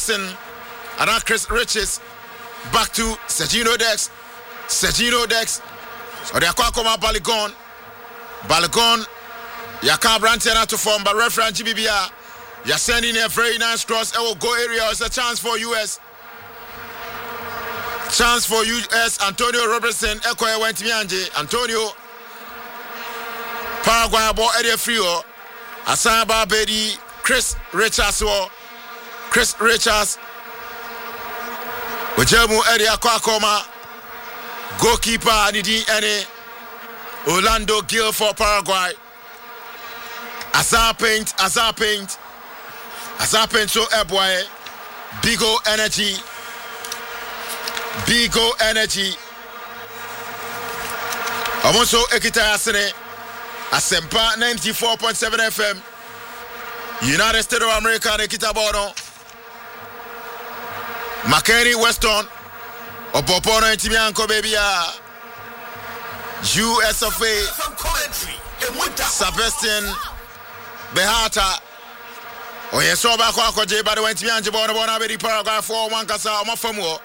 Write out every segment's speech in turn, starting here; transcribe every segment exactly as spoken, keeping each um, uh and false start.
Robertson, and now Chris Riches. Back to Sergino Dex. Sergino Dex. Or the Aquacoma Balogun. Balogun. Yaka Brantiana to form, but reference G B B R. You're sending a very nice cross. It will go area. It's a chance for U S. Chance for U S. Antonio Robertson. Eko went to Antonio. Paraguay ball area Frio. Asaba Bedi. Chris Richards. Chris Richards. Ojemu area Kwakoma. Goalkeeper Nidi Ene. Orlando Gill for Paraguay. Azar Paint. Azar Paint. Azar Paint so Eboye. Bigo Energy. Bigo Energy. Amonso Ekita Asene. Asempa ninety-four point seven F M. United States of America Ekita Bono. Makeni Weston. Opopono Intimianko baby. U S of A. Sebastian Behata. Oh yes, so back kwa je by the way Intimianko Bono Bono Bedi Paraguay four one kasa omafamu.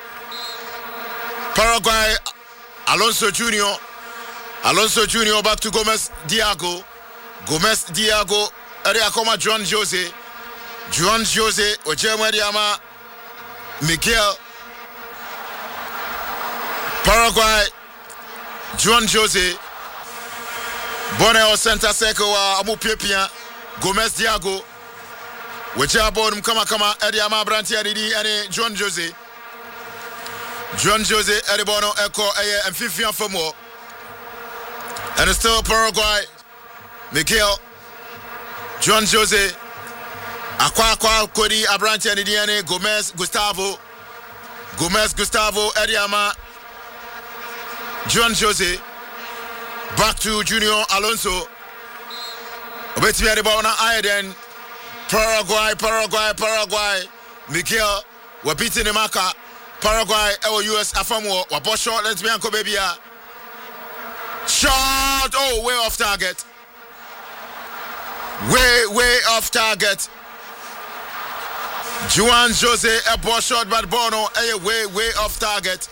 Paraguay Alonso Junior Alonso Junior back to Gomez Diago. Gomez Diago area koma Juan Jose. Juan Jose Ojema Diama Miguel. Paraguay Juan Jose Boneo center circle wa amu pepia Gomez Diago. Wejabon kama kama Ediama Brantia Didi and Juan Jose. Juan Jose Edibono Echo Aye and Fifian for more. And it's still Paraguay. Miguel. Juan Jose. Aqua Aqua Cody Abranti and Diane Gomez Gustavo. Gomez Gustavo Ediama. Juan Jose. Back to Junior Alonso. Obetimi Adibona Aiden. Paraguay, Paraguay, Paraguay. Miguel. We're beating the marker. Paraguay, L U S Afamo. We're both short. Let's be Uncle Baby. Shot! Oh, way off target. Way, way off target. Juan Jose, a ball shot by Bono, a way, way off target.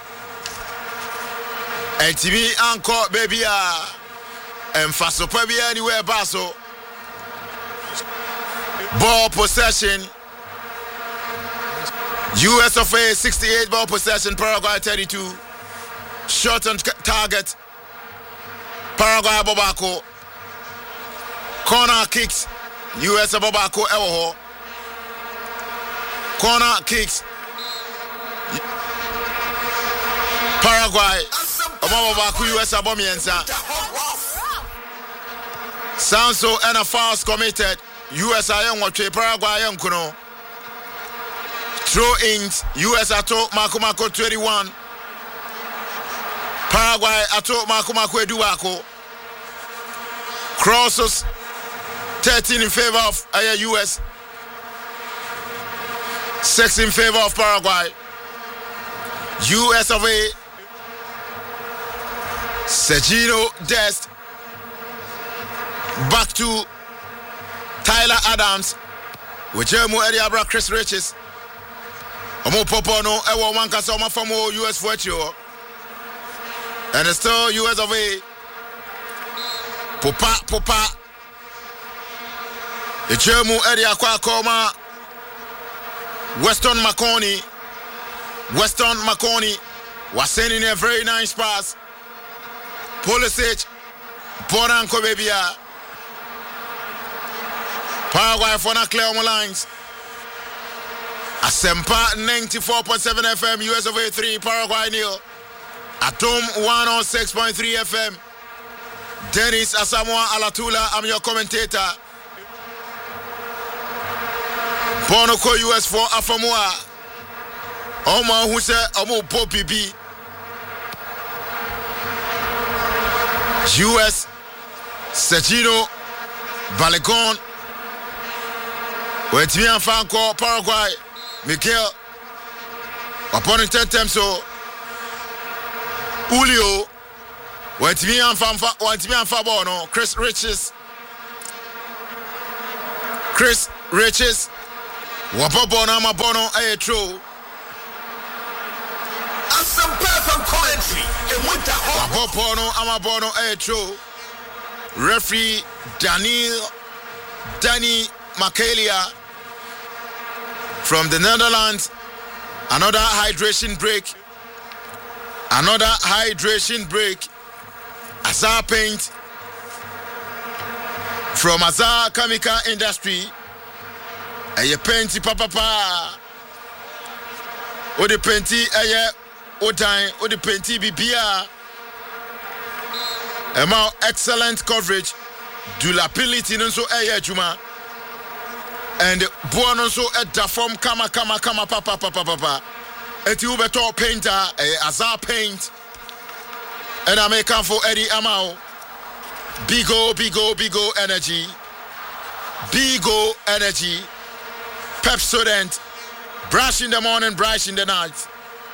And T V encore, baby. And Faso Baby anywhere, Basso. Ball possession. U S of A, sixty-eight ball possession, Paraguay thirty-two. Shot on target. Paraguay Bobako. Corner kicks. U S Bobako Ewoho. Corner kicks. Paraguay. Bobako U S Abomiensa. Sanso and a fouls committed. U S A young watch Paraguay young kuno. Throw ins. U S ato Marco Marco twenty-one. Paraguay ato Marco Marco Eduako. Crosses thirteen in favor of uh, U S. six in favor of Paraguay. U S of A. Sergino Dest. Back to Tyler Adams. Wejemu Ediabra Chris Riches. Omo Popono Ewo Wankasa Oma Famo U S Fuetio. And it's still U S of A. Popa Popa. Ejemu Edia Kwakoma. Weston McConey. Weston McConey was sending a very nice pass. Pulisic. Bonan Kobebia. Paraguay for na clear on the lines. Asempa ninety-four point seven F M, U S of A three, Paraguay nil. Atom one oh six point three F M. Dennis Asamoah Alatula, I'm your commentator. Bonoko U S for Afamoa. Oma who said Omo Popi B. U S Sergino Balogun. Wetimian Franco Paraguay. Miguel. Upon ten times so. Julio. Wetimian Fanfa. Wetimian Fabono. Chris Riches. Chris Riches. Wabobono amabono aye true. Some perfect commentary. Wabobono amabono aye true. Referee Daniel Danny Makalia from the Netherlands. Another hydration break. Another hydration break. Azar Paint from Azar Chemical Industry. Aye painty papa pa. O de painty aye o time o de painty bibia. Ema excellent coverage. Durability nso aye juma. And boa nso e da form kama kama kama papa papa papa. Eti u beto painter aye Azar Paint. And I make for Eddie Amao. Bigo, Bigo, Bigo Energy. Bigo Energy. Pepsodent. Brush in the morning, brush in the night.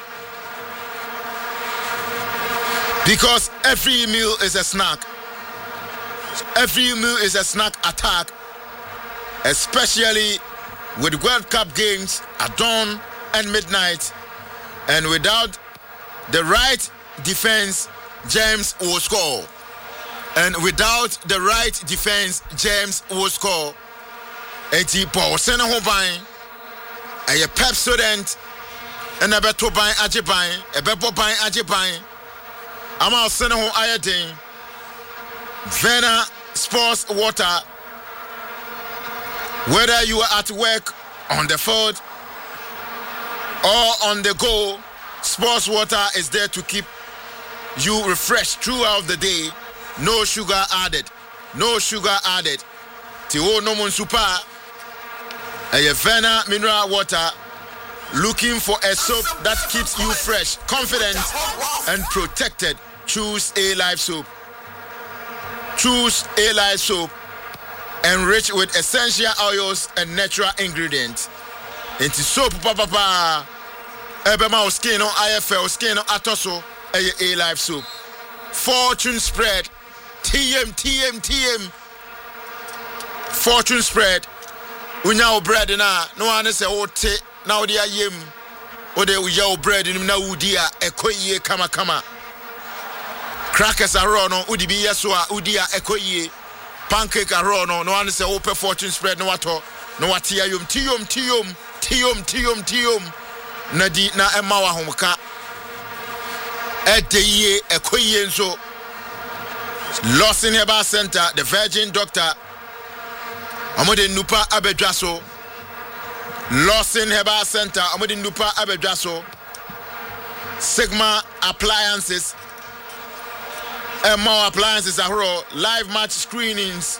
Because every meal is a snack. Every meal is a snack attack. Especially with World Cup games at dawn and midnight. And without the right defense, James will score. And without the right defense, James will score. Eti Paul Sena Hobain, a Pepsodent, and a beto bain ajibain, a bebo bain ajibain. Amal Sena Ho Ayadin, Vena Sports Water. Whether you are at work, on the field, or on the go, Sports Water is there to keep you refresh throughout the day. No sugar added. No sugar added. Tiwo no mun super. A Vena mineral water. Looking for a soap that keeps you fresh, confident, and protected. Choose A Life soap. Choose A Life soap. Enriched with essential oils and natural ingredients. Into soap papa pa. Ebema skin on I F L skin on Atoso. A Life soup. Fortune spread. T M, T M, T M. Fortune spread. Unya bread na. No one say oh te. Now they are yem. O de uya bread in na udia. Ekoye kama kama. Crackers are raw no. Udi bi yaswa. Udia ekoye. Pancake are raw no. No one say open fortune spread. No wato. No watia yum. Tiyum, tiyum. Tiyum, tiyum, tiyum. Nadi na emawa homka. Edeye ekoye nso. Lawson Herbal Center, the Virgin Doctor. Amode Nupa Abedwaso. Lawson Herbal Center, Amode Nupa Abedwaso. Sigma Appliances. And more appliances are live match screenings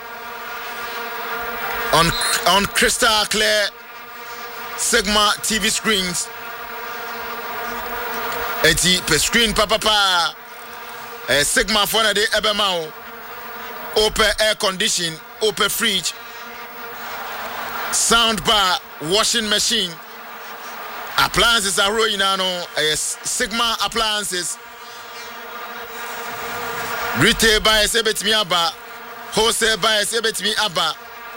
on on crystal clear Sigma T V screens. Eti per screen papa pa. A Sigma phone de ebemao. Open air condition, open fridge, sound bar, washing machine. Appliances are rolling now. A Sigma appliances. Retail buyers ebet me aba. Wholesale buyers ebet me aba.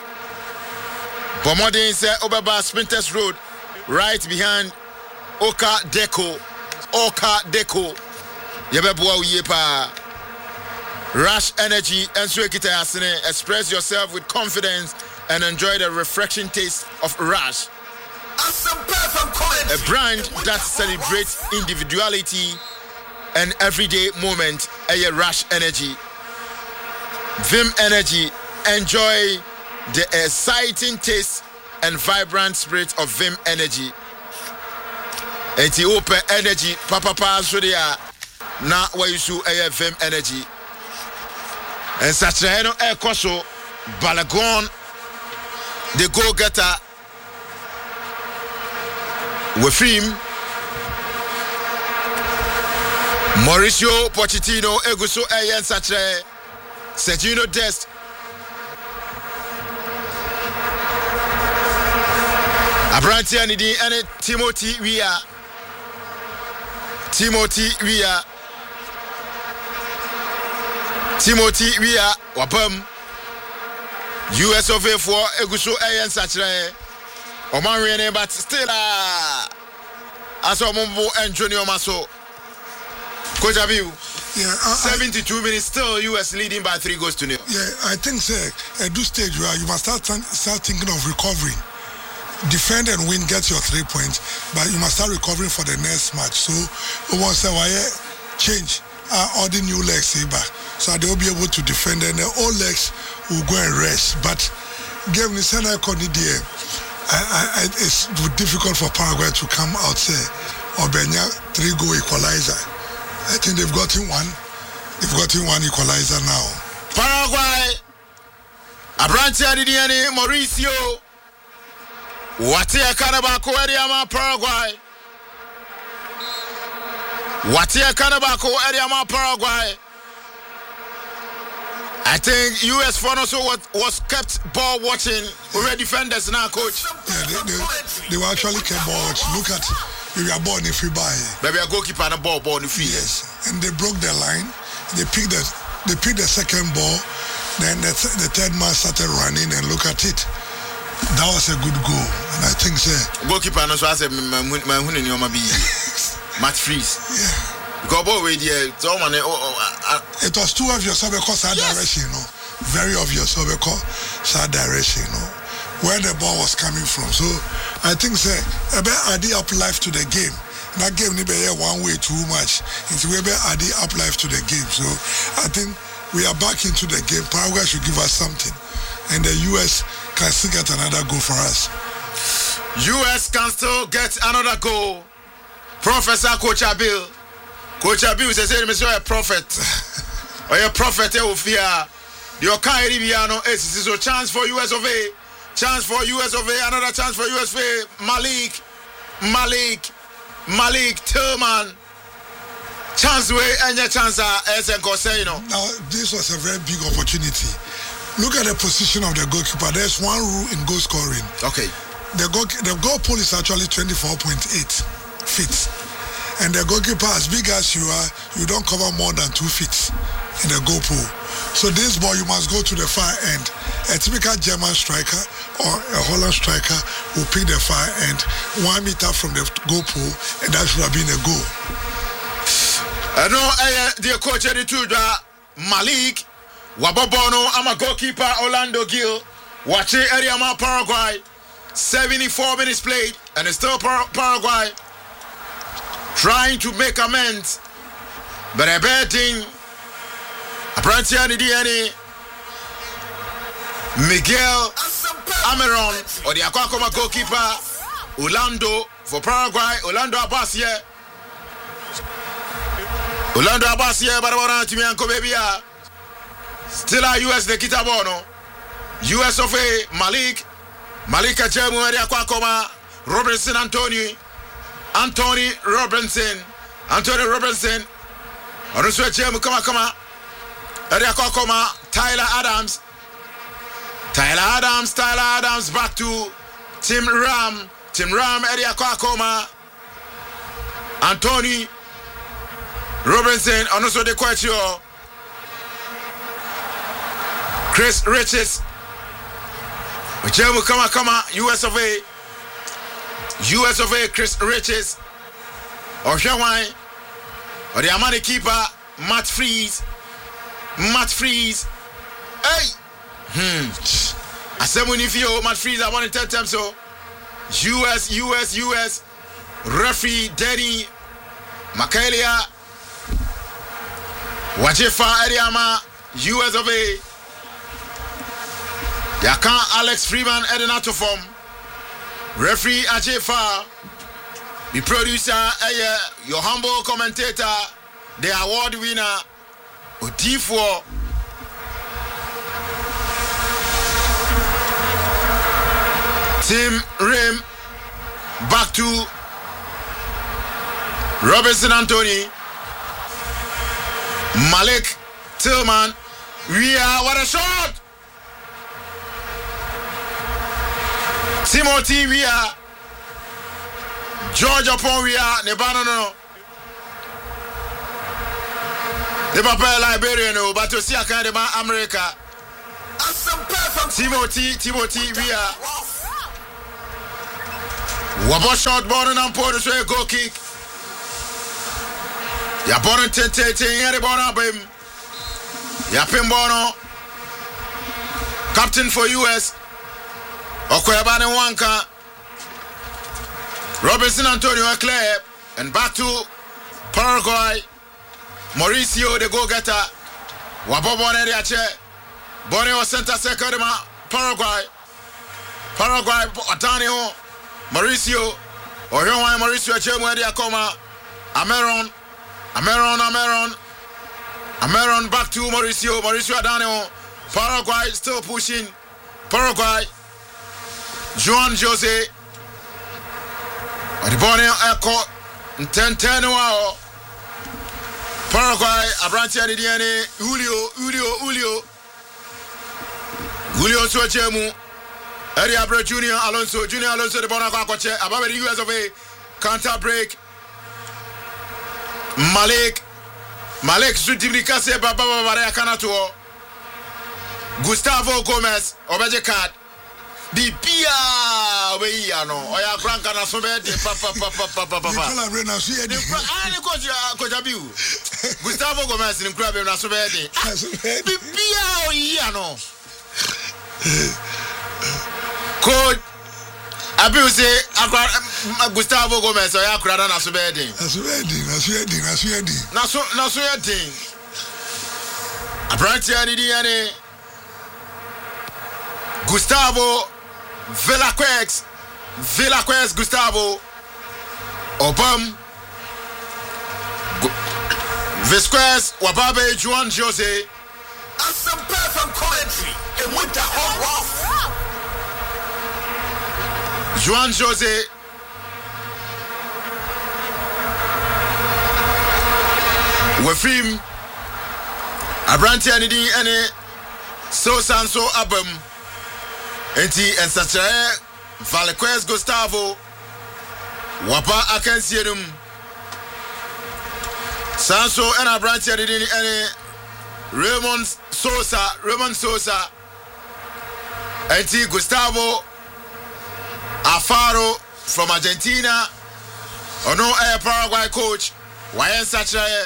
Bomodin say Obaba Sprinters Road, right behind Oka Deco. Oka Deco. Yebebwa uyepa. Rush Energy and Swekita Yasine. Express yourself with confidence and enjoy the refreshing taste of Rush. A brand that celebrates individuality and everyday moment. A Rush Energy. Vim Energy. Enjoy the exciting taste and vibrant spirit of Vim Energy. Ethiopia Energy. Papa pa so dia na wayusu a Vim Energy. And Satrano Air Koso Balagon, the go-getter with him. Mauricio Pochettino, Eguso Ayan Satre, Sergino Dest. Abranti Anidi and Timothy Weah. Timothy Weah. Timothy Weah Wapam U S of A for Eguso Ayan Satre Oman but still uh as Omumbo and Junior Maso. Coach Abiu. Yeah, I, seventy-two minutes still U S leading by three goals to nil. Yeah, I think say at this stage where you must start start thinking of recovering. Defend and win, get your three points, but you must start recovering for the next match. So we want to say why change uh, all the new legs back, so they'll be able to defend and the old legs will go and rest. But game in Senai Condidia, I, I, it's difficult for Paraguay to come out say or Benya three goal equalizer. I think they've gotten one. They've gotten one equalizer now. Paraguay, Abrantia Didiani, Mauricio, Watia Kanabako, Ediama, Paraguay. Watia Kanabako, Ediama, Paraguay. I think U S for also was, was kept ball watching. Already defenders now, coach. Yeah, they, they, they were actually kept ball watching. Look at we were born if we buy. Maybe a goalkeeper and a ball ball in the field. Yes, and they broke the line. They picked the they picked the second ball. Then the, th- the third man started running, and look at it. That was a good goal, and I think so. Goalkeeper and also I said my my my your be match freeze. Yeah. Go ball with you. So man, it was too obvious because that direction, you know, very obvious because that direction, you know, where the ball was coming from. So I think say a bit add up life to the game. That game ni be one way too much. It's we be add up life to the game. So I think we are back into the game. Paraguay should give us something, and the U S can still get another goal for us. U S can still get another goal. Professor Coach Abiu. Coach Abiu says, "Monsieur a prophet, or a prophet of fear." Your kind Riviano is a chance for U S of A, chance for U S of A, another chance for U S of A. Malik, Malik, Malik Tillman. Chance way and your chance as a Coseno. Now this was a very big opportunity. Look at the position of the goalkeeper. There's one rule in goal scoring. Okay. The goal the goal pole is actually twenty-four point eight feet. And the goalkeeper, as big as you are, you don't cover more than two feet in the goal pole. So this ball, you must go to the far end. A typical German striker or a Holland striker will pick the far end one meter from the goal pole, and that should have been a goal. I know, uh, dear coach, Malik Wabobono, I'm a goalkeeper, Orlando Gil, watching area Paraguay. seventy-four minutes played, and it's still Par- Paraguay. Trying to make amends, but I betting Aprantiani D N A Miguel Ameron or the Aquacoma goalkeeper Orlando for Paraguay. Orlando Abbas here. Orlando Abbas here, but I want to me and Kobebia. Still a U S the Kitabono. U S of A Malik Malika Jemu the Aquacoma Robertson Anthony. Anthony Robinson, Anthony Robinson, Aruswa Jemu Kama Kama, Eria Kokoma, Tyler Adams, Tyler Adams, Tyler Adams back to Tim Ram, Tim Ram, Eria Kokoma, Anthony Robinson, and also the Quacho, Chris Riches, Jemu Kama Kama, U S of A. U S of A, Chris Riches, or Shawai, or the Amani keeper, Matt Freeze, Matt Freeze. Hey! Hmm. I said, when if you, Matt Freeze, I want to tell them so. U S, U S, U S, referee, Denny, Makaelia, Wajefa, Ediama, U S of A, Yakan, Alex Freeman, Edenato Form. Referee Ajefa, the producer, uh, your humble commentator, the award winner, Otifo. Tim Rim, back to Robinson Anthony, Malik Tillman. We are, what a shot! Timothy, we are George upon we are Nebano. The Papa Liberian, but to see a kind of America. Timothy, Timothy, we are Wabo shot ball and pour so a goal kick. Ya bono tente te yere bono abem. Ya pimbono. Captain for U S. Okoyabane Wanka. Robinson Antonio Eclair. And back to Paraguay. Mauricio the go-getter. Wabobone Riache. Borneo center second Paraguay. Paraguay Atanio. Mauricio. Oyowan Mauricio Chemo Diakoma. Ameron. Ameron Ameron. Ameron back to Mauricio. Mauricio Adanio. Paraguay still pushing. Paraguay. Juan Jose. Borneo Echo. ten ten wow. Paraguay, Abrantia Diane, Julio, Julio, Julio. Julio Suachemu, Eddie Abra Junior Alonso, Junior Alonso, the Bonacoche, above the U S of A, counter break. Malik, Malik Sutibricase, Baba Maria Canato, Gustavo Gomez, Obejekat. Di pia weiano oya franka na so be de papa papa papa papa Nicola Brena so ye di ani coach coach Abiu Gustavo Gomez ni kura be na so be de di pia oyiano coach Abiu say akwa Gustavo Gomez oya kura na so be de na so be de na so ye di na so ye di na so na so ye di Abrantia ni di ani Gustavo Villaquez, Villaquez Gustavo, Obam, Visquez, Wababe, Juan Jose, and some perfect commentary and with the hot rough. Juan Jose, Wafim, Abranti Anidi, and so Sanso Abam. Enti and such a Villaquez Gustavo Wapa Akansienum Sanso and Abrantia did any Raymond Sosa, Raymond Sosa Enti Gustavo Afaro from Argentina Ono a Paraguay coach Wayan such a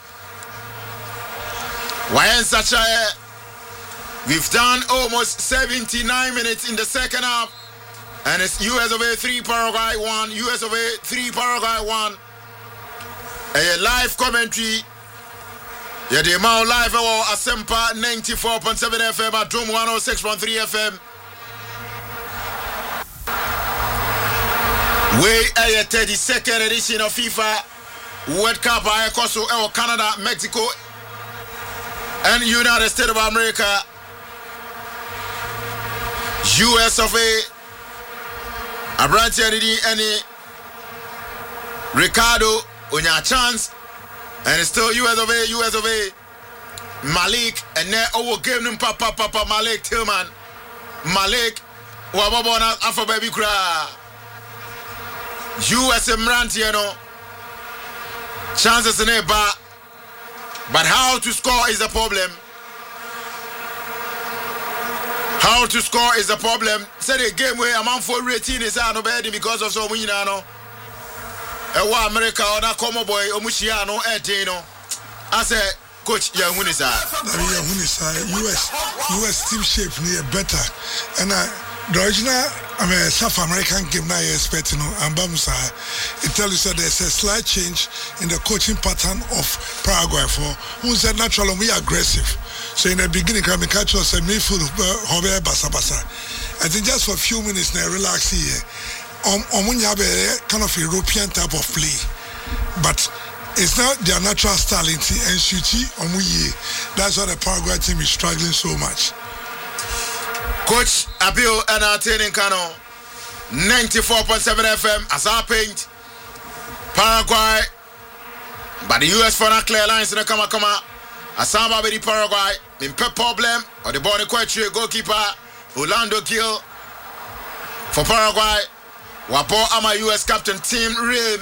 Wayan such a We've done almost seventy-nine minutes in the second half. And it's U S of A three, Paraguay one. U S of A three, Paraguay one. A live commentary. Yeah, the amount live at Asempa ninety-four point seven F M at Drum one oh six point three F M. We a thirty-second edition of FIFA World Cup by Koso, Canada, Mexico, and United States of America. U S of A, Abrantia Didi, any Ricardo, Onya Chance, and it's still U S of A, U S of A, Malik, and then our game name Papa Papa Malik Tillman, Malik, Wababona Alpha Baby Kra, U S Mrantiano, chances in a bar, but how to score is the problem. How to score is the problem. Say the game where I'm on for rating is no bad because of some winner no. E wa America or na come boy omushia no etino. I say coach ya win is that. Ya win is U S U S team shape near better. And I the original I mean South American game now you expect you know and Bamsa it tells you that there's a slight change in the coaching pattern of Paraguay for who said naturally we aggressive. So in the beginning, I can catch us a midfield hover basa basa. I think just for a few minutes now, relax here. Um, um, have a kind of European type of play, but it's not their natural style. And Shuchi, Omuye, that's why the Paraguay team is struggling so much. Coach Abiu and Atene Kano, ninety-four point seven F M as our paint. Paraguay, but the U S for not clear lines in the Kama Kama. Asamba with the Paraguay, in pep problem, or the Bonnie Quetri goalkeeper, Orlando Gil. For Paraguay, Wapo Ama U S captain Tim Rim.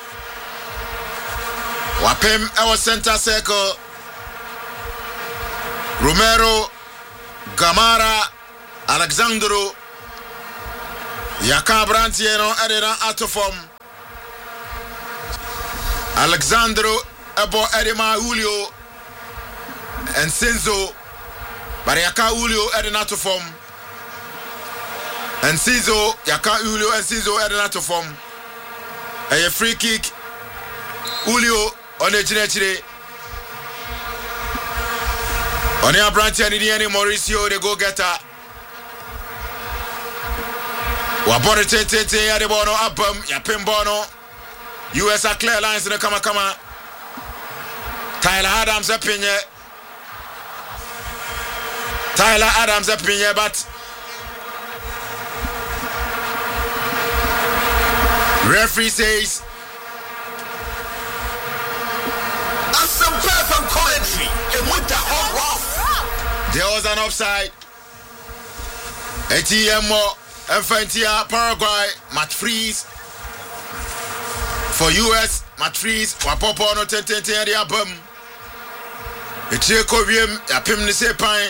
Wapem our center circle. Romero, Gamara, Alexandro, Yaka Brantieno Edina Atofom Alexandro Ebo Edima Julio and Sinzo Bariaka Julio Edina Atofom and Sinzo Yaka Julio and Sinzo Edina Atofom a free kick Julio on the Ginechire on the Brantiani Mauricio the go getter. Wabore te te te ya de bono abam ya pimbono U S a clear lines in the kama kama Tyler Adams a pinye Tyler Adams a pinye but referee says that's some perfect commentary and with the hot rough there was an offside A T M O Infantia Paraguay match freeze for U S match freeze wapopo no tentente ya di abam etie kowiem ya pim ni sepan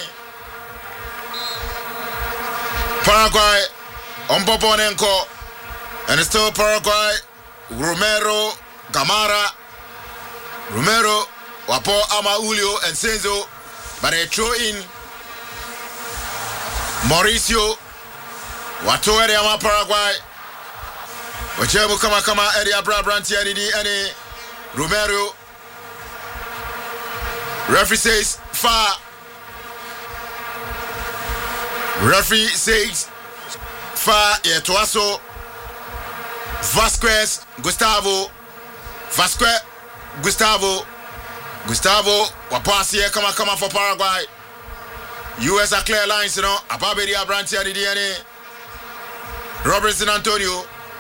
Paraguay ombobo nenko and it's still Paraguay Romero Gamara Romero wapo ama Julio and Senzo but they throw in Mauricio Watu area ma Paraguay Wachemu kama kama area bra Brantiani di any Romero referee says far referee says far Yetuaso Vasquez Gustavo Vasquez Gustavo Gustavo wapasi kama kama for Paraguay U S a clear lines you know Ababedi Brantiani di any Robertson Antonio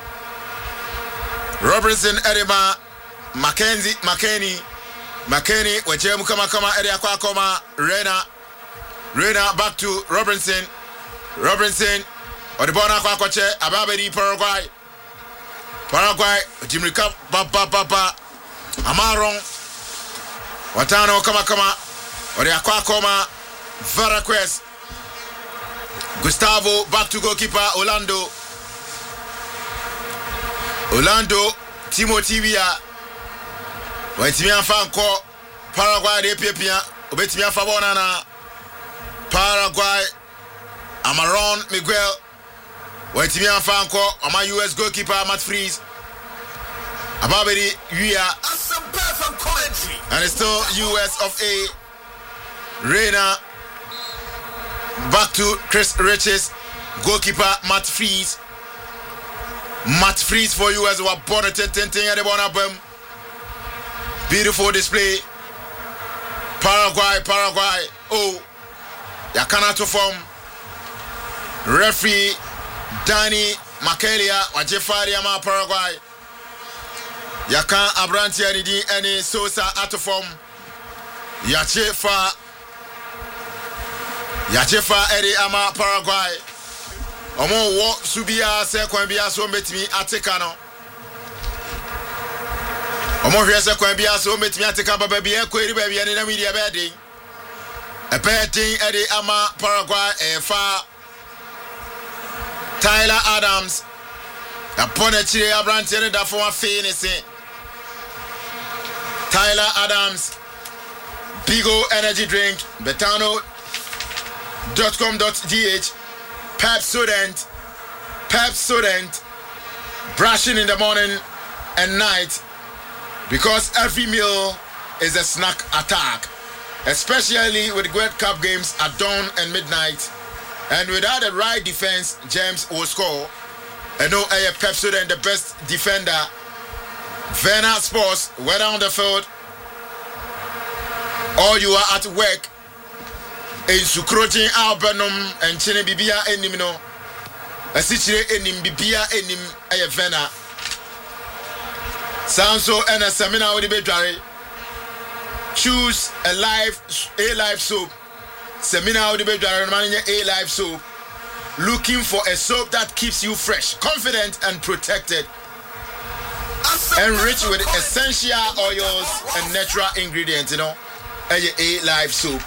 Robertson Edema Mackenzie McKenny McKenny wachemu kama kama area kwa koma Rena Rena back to Robertson Robertson odibona kwa koche Ababedi Paraguay Paraguay Jimrika baba baba Amaron watano kama kama area kwa koma Varaquez Gustavo back to goalkeeper Orlando Orlando Timothy Via Wetimi afa nko Paraguay de piapia obetimi afa bona na Paraguay Amaron Miguel Wetimi afa nko ama U S goalkeeper Matt Freeze Ababedi Via and it's still U S of A Reina back to Chris Riches goalkeeper Matt Freeze Matt Freeze for you as well. Bonnet ten at the bonabum. Beautiful display. Paraguay, Paraguay. Oh, Yakana to form. Referee Danny Makelia, Wajefari Ama Paraguay. Yakan Abranti Anidi any Sosa to form. Yachefa Yachefa Eri Ama Paraguay. Omo wo subia se kwan bia so metimi ateka no Omo hwe se kwan bia so metimi ateka baba bia ko eri ba bia ne na media be den e petin e de ama Paraguay e fa Tyler Adams upon a chire abranti ne da fo afi ne se Tyler Adams Bigo energy drink betano dot com dot d h Pep Student, Pep Student, brushing in the morning and night because every meal is a snack attack, especially with World Cup games at dawn and midnight. And without the right defense, James will score. And no, a Pep Student, the best defender. Verna Sports, whether on the field or you are at work. In Sukrotin Albanum and Chene Bibia Enimino, a situation enim Bibia enim a Vena. Sanso and a seminar with the bedray. Choose a live a live soap. Seminar with the bedray managing a live soap. Looking for a soap that keeps you fresh, confident, and protected. Enriched with essential oils and natural ingredients, you know. A a live soap.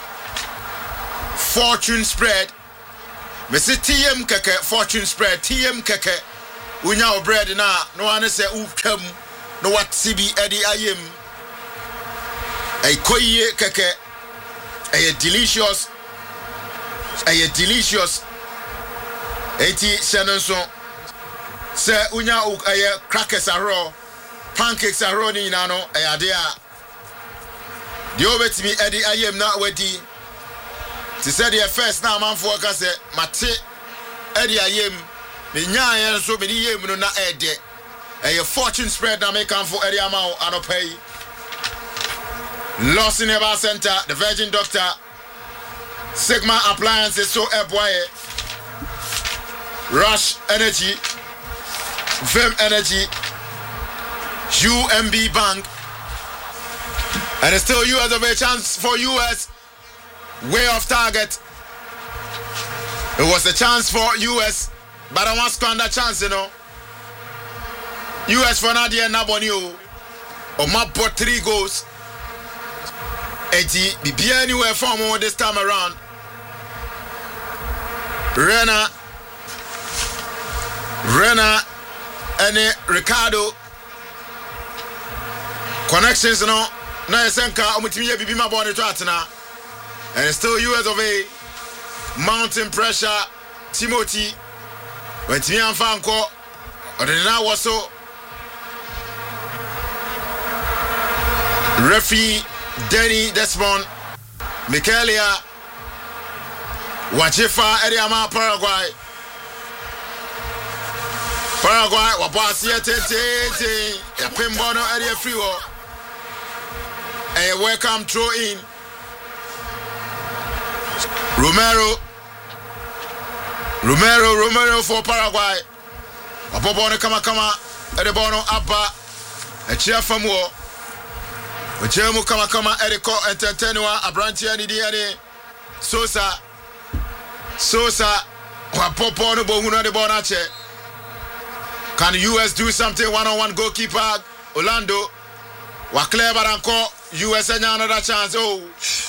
Fortune spread. Me say T M keke fortune spread T M keke unya o bread na no ane se utwam no wati bi edi ayem ay koye keke ay delicious ay delicious eti senenso se unya o ay crackers aro pancakes aro ni na no ay ade a de obetimi edi ayem na wadi ti said the first na manfo ka se mate edi ayem me nyaa so me di yem no na ede a fortune spread na make am for edi amount anopay Lost in Eba Center, the Virgin Doctor, Sigma Appliances, so Eboye, Rush Energy, Vim Energy, U M B Bank, and it's still U S of a chance for U S way off target. It was a chance for U S, but I want to squander chance, you know. U S for Nadia Nabonio, or map bought three goals. Eti be anywhere from this time around. Rena, Rena, and Ricardo connections, no. Now Senka, Omutimi be my body to Atana, and it's still U S of A. Mountain pressure, Timothy. When Timian Fanko, or the now was so. Referee Denny Desmond, Michaelia, Wachifa, Ediama, Paraguay. Paraguay, Wapasia, Tete, a Pimbono, Edia Friwo. A welcome throw in. Romero, Romero, Romero for Paraguay. Wapobono Kamakama, Edibono Abba, a chair from war. Ojemu kama kama Eriko entertainwa Abrantia ni diane Sosa Sosa wa popo no bohuna de bonache. Can U S do something one on one goalkeeper Orlando wa clear baranko U S anya another chance. Oh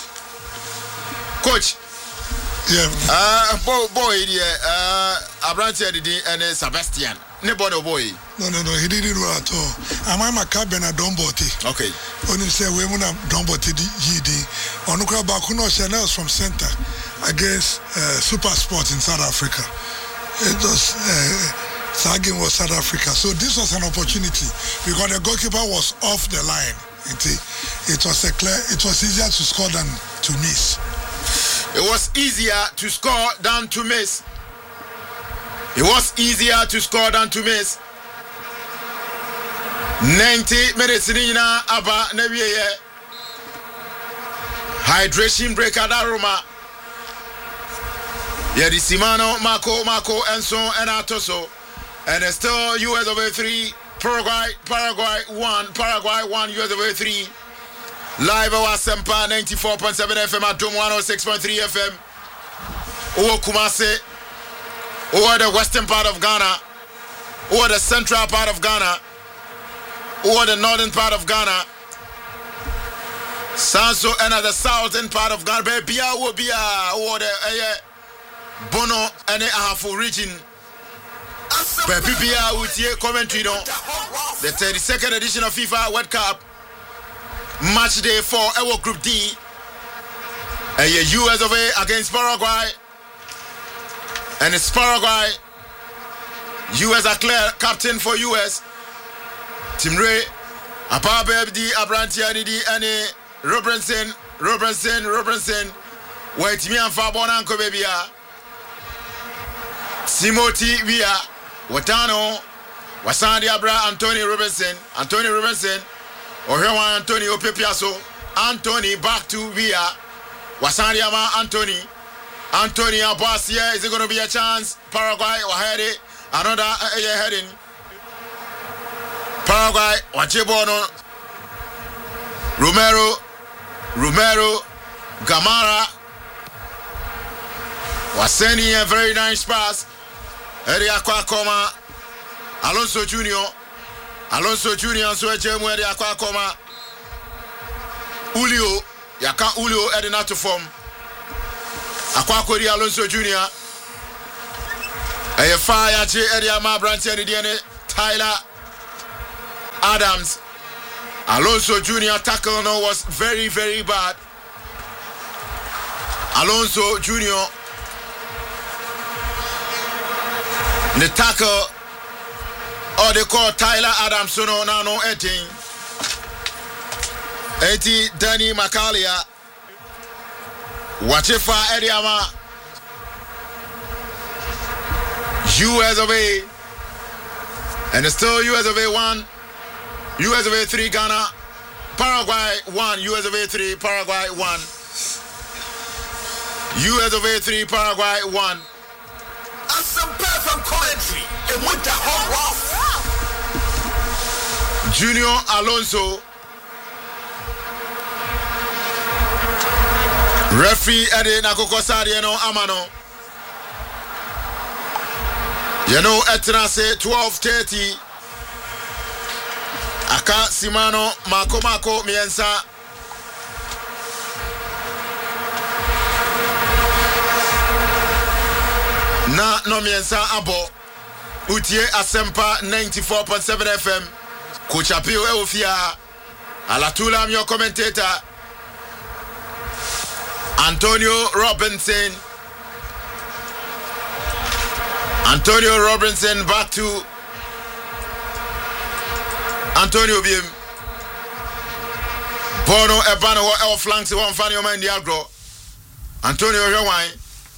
coach yeah uh boy boy yeah uh Abrantia di and Sebastian ne bono boy. No, no, no, he didn't do at all. I'm a cabin at Domboti. Okay. When you say we want to Domboti, G D, on Bakuno Chanel from center against uh, Super Sport in South Africa. It was uh, Sagin was South Africa. So this was an opportunity because the goalkeeper was off the line. It, it was a clear, it was easier to score than to miss. It was easier to score than to miss. It was easier to score than to miss. ninety minutes nina aba nebiye hydration break adaroma yedi simano mako mako enso and atoso and it's still U S over three Paraguay Paraguay one Paraguay one U S over three live our Sempa ninety-four point seven F M at Dome one oh six point three F M over Kumasi over the western part of Ghana over the central part of Ghana or the northern part of Ghana, Sanso and the southern part of Ghana, Bia will be or the Bono and a half region. Bia with ye commentary on the thirty-second edition of FIFA World Cup match day for our Group D. A U S of A against Paraguay, and it's Paraguay. U S are clear captain for U S. Timre, Apabe di Abrantia di ane Robertson, Robertson, Robertson. Wait me and Fabona Kobebia. Timothy Via, Watano, Wasandi Abra, Anthony Robertson, Anthony Robertson, Ohewa Anthony Opepiaso, Anthony back to Via, Wasandi Ama Anthony, Anthony Abasia. Is it going to be a chance? Paraguay or headed another uh, heading. Paraguay, Wachebono, Romero, Romero, Gamara was sending a very nice pass. Eddie Aquacoma, Alonso Junior, Alonso Junior, so Jemu Eddie Aquacoma, Ulio, Yaka Ulio Edinato form, Aquacori Alonso Junior, A fire che area ma branch and the Tyler Adams. Alonso Junior tackle no was very, very bad. Alonso Junior the tackle or they call Tyler Adams so no now no eighteen. eighty Danny Macalia. Watch it for Ediama. U S of A. And it's still U S of A one. U S of A three Ghana. Paraguay one. U S of A three. Paraguay one. U S of A three. Paraguay one. And some perfect commentary. And with the hot rough. Junior Alonso. Referee Eddie Nakoko Sadiano Amano. You know, Etrase twelve thirty. Aka Simano Mako Mako Miensa. Na no Miensa Abo. Utie Asempa ninety-four point seven F M. Coach Apio Eufia. Alatula, I'm your commentator. Antonio Robinson. Antonio Robinson back to Antonio Bim. Bono Ebano El flanks one Fanny Oman Diagro. Antonio Rewine.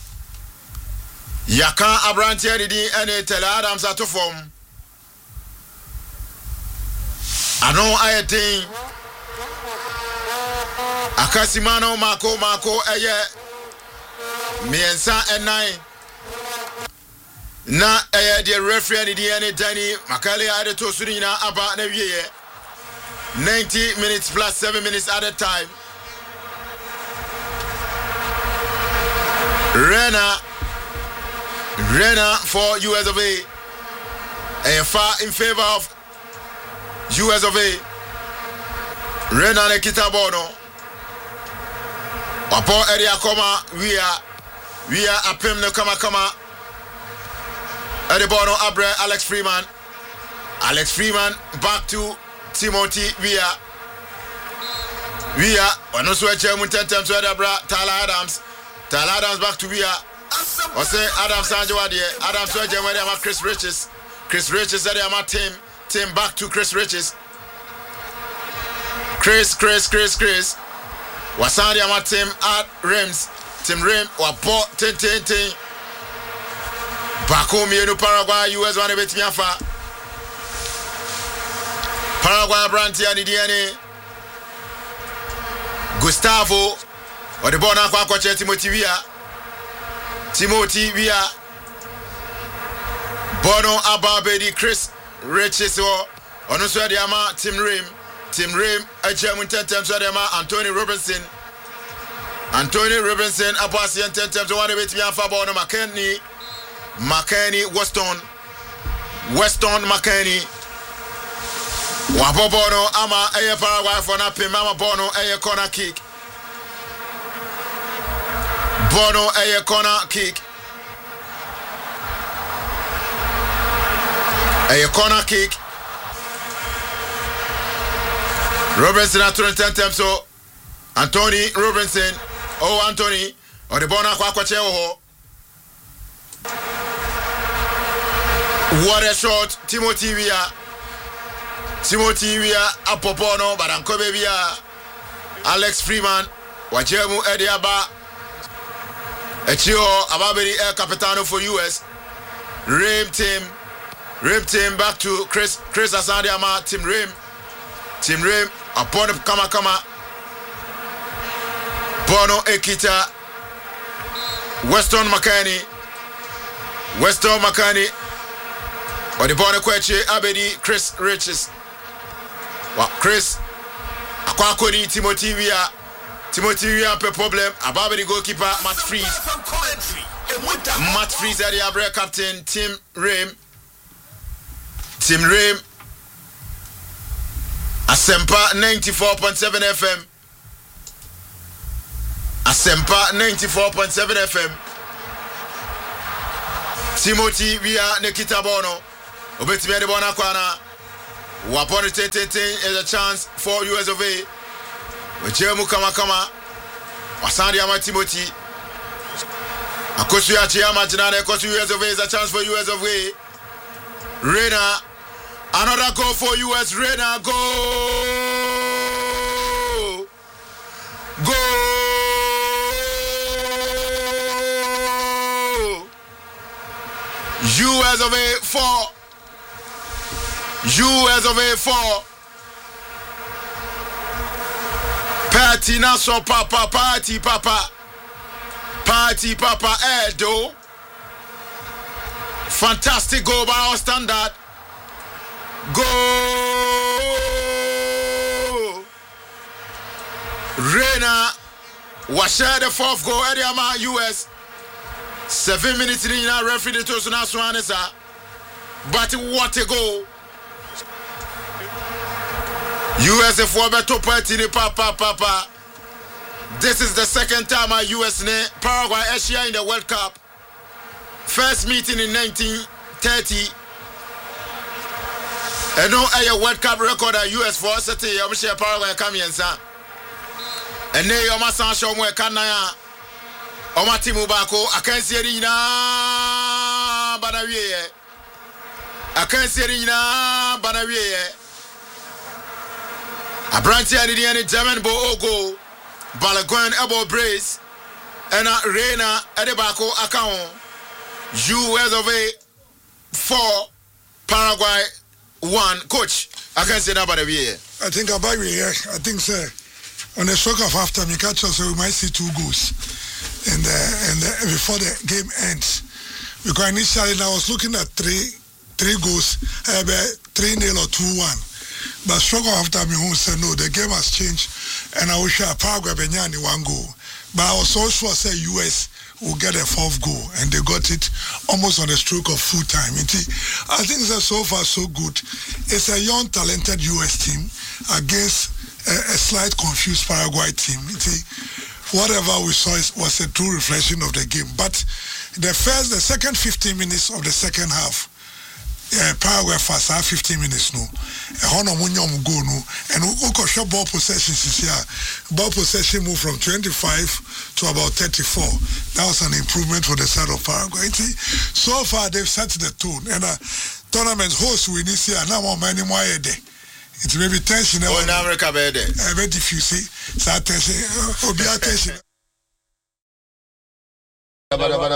Yaka Abrantia Didi and Tele Adams at form. I know I think Akasimano Mako Mako Eye Miensa and nine. Na Eye the referee and the N Danny Makali added to Surina Abba Nevier. ninety minutes plus seven minutes at a time. Rena Rena for U S of A. A far in favor of U S of A. Rena Nekita Bono. Upon area Koma, we are we are a pim no kama kama. Eddie Bono Abre Alex Freeman. Alex Freeman back to Timothy Via. Via when no sweat German ten times to Edabra Tyler Adams. Tyler Adams back to Via. I say Adams Sanjo Adie. Adams sweat German Chris Riches. Chris Riches said I'm team. Team back to Chris Riches. Chris, Chris, Chris, Chris. Wasandi ama team at Rims. Team Rim wa po ten ten ten. Bako mienu Paraguay U S one beti miafa. Paraguay branti ani diane. Gustavo. Wa de bona kwa kwa Timothy Via. Timothy Via. Bono Ababedi Chris Riches o. Ono so de ama Team Rim. Team Rim, a German ten times to them, Anthony Robinson. Anthony Robinson, a passian ten times to one of it, Yafabono McKenney. McKenney, Weston. Weston McKenney. Wapobono, Ama, a Paraguay for Napi, Mama Bono, a corner kick. Bono, a corner kick. A corner kick. Robinson at ten times so Anthony Robinson. Oh Anthony. Or the bona kwa kwa cheo. What a shot. Timothy Via. Timothy Via Apopono Barankobe Via. Alex Freeman. Wajemu Ediaba. Echio Ababedi El Capitano for U S. Rim team. Rim team back to Chris Chris Asandiama. Team Rim. Team Rim. Upon the Kama Kama. Bono Ekita. Weston McCanny. Weston McCanny. Or the Bono Kweche Abedi Chris Riches. Well, Chris Akwakoni Timothy Via. Timothy Via per problem. Ababedi goalkeeper Matt Freeze. Matt Freeze at the Abre captain Tim Rim. Tim Rim. Asempa ninety-four point seven F M. Asempa ninety-four point seven F M. Timothy via Nikita Bono. Obetime de Bona Kwana. Wapon is a chance for U S of A. Wejemu kama kama. Wasandi ama Timothy. Akosu ya Chiama Jinane Akosu U S of A is a chance for U S of A. Reina. Another goal for U S. Reina go. Go. U S of A four. U S of A four. Party Naso Papa, Party Papa. Party Papa Edo. Fantastic goal by our standard. Go. Reina was shared the fourth goal. Ediama U S. Seven minutes in the referee to Sunaswanesa. But what a goal. U S F Wabeto Party Papa Papa. This is the second time our U S ne Paraguay Asia in the World Cup. First meeting in nineteen thirty. And no a World Cup record at U S for city. I'm sure Paraguay come in, sir. And they are my son show me Kanaya. Omati Mubako, I can't see it na Banawie. I can't see it na Banawie. A branch and the German Bogo, Balaguan elbow brace, and a Reina Edebako account. U S of A four, Paraguay one. Coach, I can't say that by the way. I think about here, I think, sir, on the stroke of half time, you catch us, so we might see two goals. And, uh, and uh, before the game ends, because initially I was looking at three three goals, uh, three nil or two one. But struggle after me who said no, the game has changed, and I wish I Paraguay Benyani one goal. But I was so sure say U S will get a fourth goal, and they got it almost on the stroke of full time. I think that so far so good. It's a young, talented U S team against a, a slight confused Paraguay team. Whatever we saw was a true reflection of the game. But the first, the second fifteen minutes of the second half. Uh, Paraguay fast have fifteen minutes no. Hono munyom go no. And Oko shot ball possession this year. Ball possession moved from twenty-five to about thirty-four. That was an improvement for the side of Paraguay. So far they've set the tone. And uh, tournament host we this year now more many more a day. It may be tension. Oh, in America, baby. I bet if you see, so attention, oh, be attention. Ya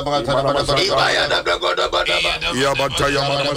bata ya mana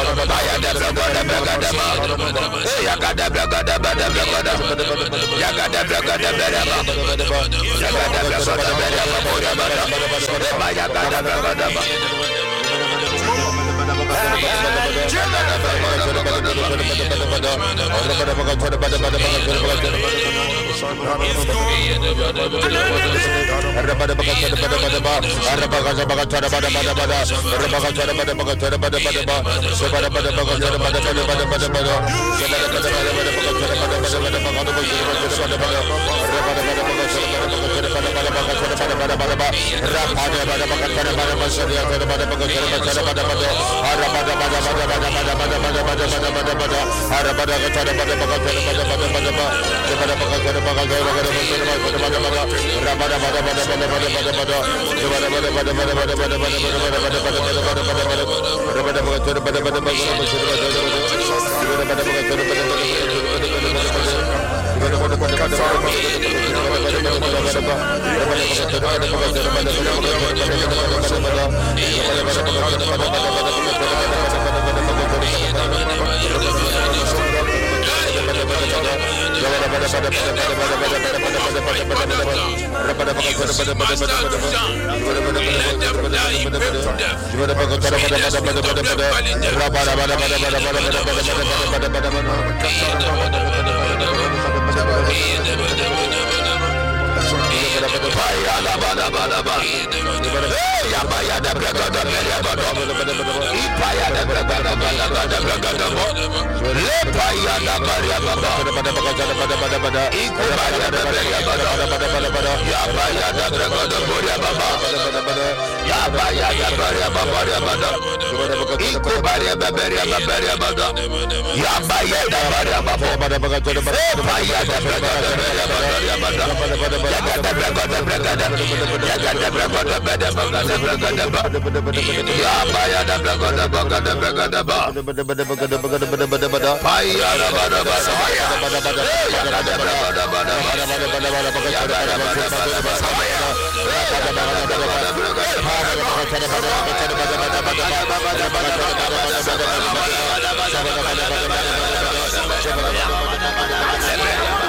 Everybody